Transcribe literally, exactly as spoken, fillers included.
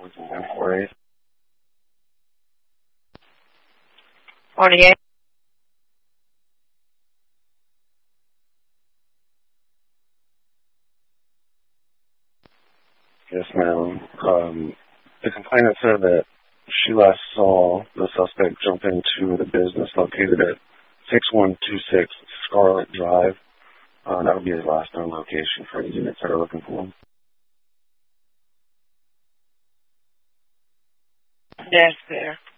with some inquiries. Morning, Ed. Yes, ma'am. Um, the complainant said that she last saw the suspect jump into the business located at six one two six Scarlet Drive. Uh, that would be his last known location for any units that are looking for him. That's fair.